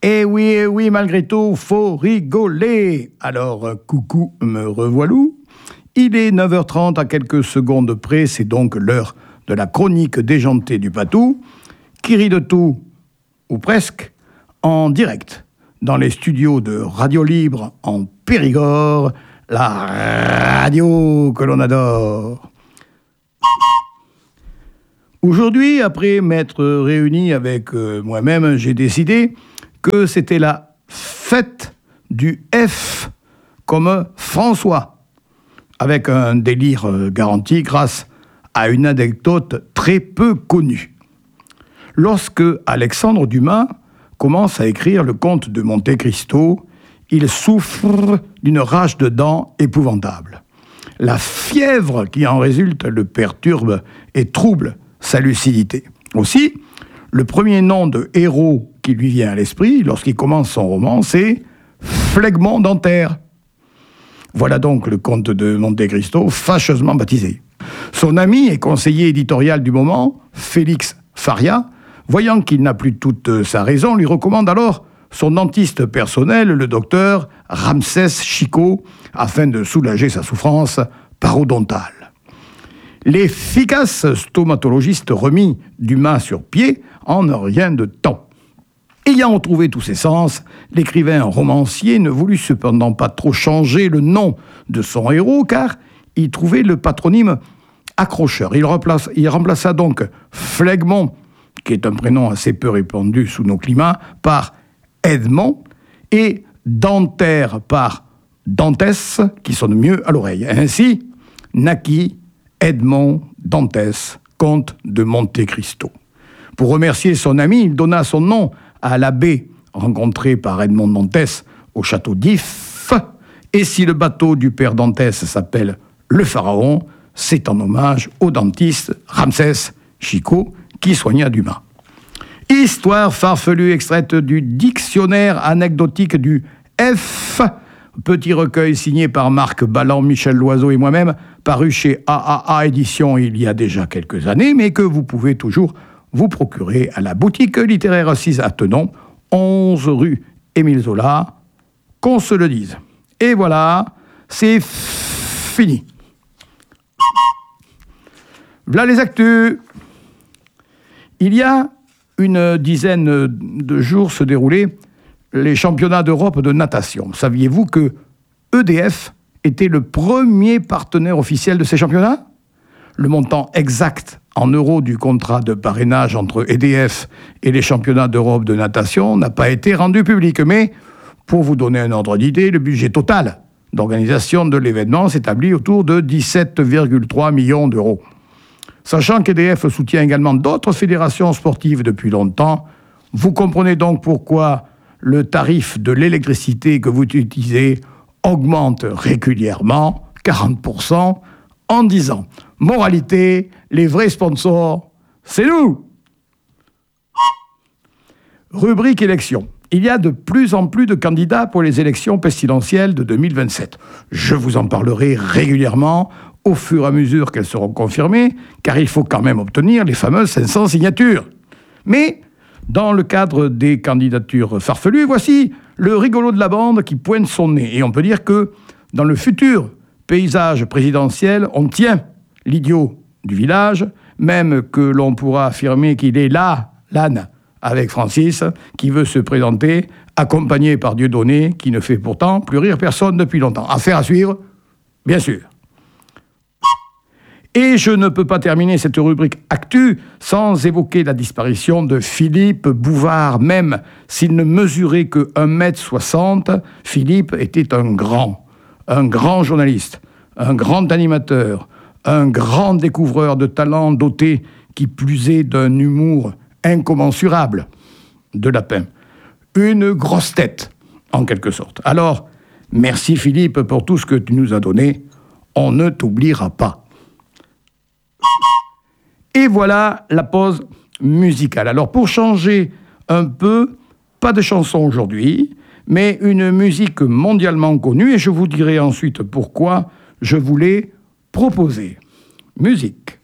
Eh oui, malgré tout, faut rigoler. Alors, coucou, me revoilou. Il est 9h30 à quelques secondes près, c'est donc l'heure de la chronique déjantée du Patou, qui rit de tout, ou presque, en direct, dans les studios de Radio Libre en Périgord, la radio que l'on adore. Aujourd'hui, après m'être réuni avec moi-même, j'ai décidé que c'était la fête du F comme François, avec un délire garanti grâce à une anecdote très peu connue. Lorsque Alexandre Dumas commence à écrire le conte de Monte Cristo, il souffre d'une rage de dents épouvantable. La fièvre qui en résulte le perturbe et trouble sa lucidité. Aussi, le premier nom de héros qui lui vient à l'esprit lorsqu'il commence son roman, c'est Phlegmon Dentaire. Voilà donc le comte de Monte Cristo, fâcheusement baptisé. Son ami et conseiller éditorial du moment, Félix Faria, voyant qu'il n'a plus toute sa raison, lui recommande alors son dentiste personnel, le docteur Ramsès Chicot, afin de soulager sa souffrance parodontale. L'efficace stomatologiste remit Dumas sur pied en un rien de temps. Ayant retrouvé tous ses sens, l'écrivain romancier ne voulut cependant pas trop changer le nom de son héros, car il trouvait le patronyme accrocheur. Il remplaça donc Phlegmon, qui est un prénom assez peu répandu sous nos climats, par Edmond, et Dentaire par Dantès, qui sonne mieux à l'oreille. Ainsi naquit Edmond Dantès, comte de Monte Cristo. Pour remercier son ami, il donna son nom à l'abbé rencontré par Edmond Dantès au château d'If. Et si le bateau du père Dantès s'appelle le Pharaon, c'est en hommage au dentiste Ramsès Chicot qui soigna Dumas. Histoire farfelue extraite du dictionnaire anecdotique du F, petit recueil signé par Marc Balland, Michel Loiseau et moi-même, paru chez AAA Éditions il y a déjà quelques années, mais que vous pouvez toujours vous procurer à la boutique littéraire assise à Tenon, 11 rue Émile Zola, qu'on se le dise. Et voilà, c'est fini. Voilà les actus. Il y a une dizaine de jours se déroulaient les championnats d'Europe de natation. Saviez-vous que EDF était le premier partenaire officiel de ces championnats ? Le montant exact en euros du contrat de parrainage entre EDF et les championnats d'Europe de natation n'a pas été rendu public. Mais, pour vous donner un ordre d'idée, le budget total d'organisation de l'événement s'établit autour de 17,3 millions d'euros. Sachant qu'EDF soutient également d'autres fédérations sportives depuis longtemps, vous comprenez donc pourquoi le tarif de l'électricité que vous utilisez augmente régulièrement, 40%, en 10 ans. Moralité, les vrais sponsors, c'est nous. Rubrique élections. Il y a de plus en plus de candidats pour les élections pestilentielles de 2027. Je vous en parlerai régulièrement au fur et à mesure qu'elles seront confirmées, car il faut quand même obtenir les fameuses 500 signatures. Mais, dans le cadre des candidatures farfelues, voici le rigolo de la bande qui pointe son nez. Et on peut dire que, dans le futur paysage présidentiel, on tient l'idiot du village, même que l'on pourra affirmer qu'il est là, l'âne, avec Francis, qui veut se présenter, accompagné par Dieudonné, qui ne fait pourtant plus rire personne depuis longtemps. Affaire à suivre, bien sûr. Et je ne peux pas terminer cette rubrique Actu sans évoquer la disparition de Philippe Bouvard. Même s'il ne mesurait que 1,60 m, Philippe était un grand journaliste, un grand animateur, un grand découvreur de talent doté, qui plus est d'un humour incommensurable, de lapin. Une grosse tête, en quelque sorte. Alors, merci Philippe pour tout ce que tu nous as donné. On ne t'oubliera pas. Et voilà la pause musicale. Alors pour changer un peu, pas de chanson aujourd'hui, mais une musique mondialement connue, et je vous dirai ensuite pourquoi je vous l'ai proposée. Musique.